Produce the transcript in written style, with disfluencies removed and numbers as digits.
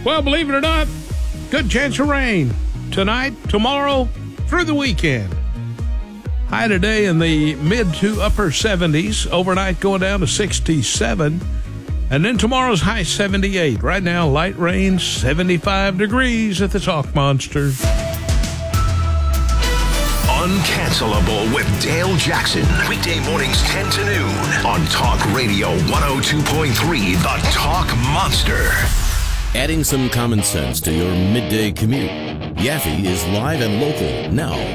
Well, believe it or not, good chance of rain tonight, tomorrow, through the weekend. High today in the mid to upper 70s. Overnight going down to 67. And then tomorrow's high 78. Right now, light rain, 75 degrees at the Talk Monster. Uncancelable with Dale Jackson. Weekday mornings 10 to noon on Talk Radio 102.3, The Talk Monster. Adding some common sense to your midday commute. Yaffe is live and local now.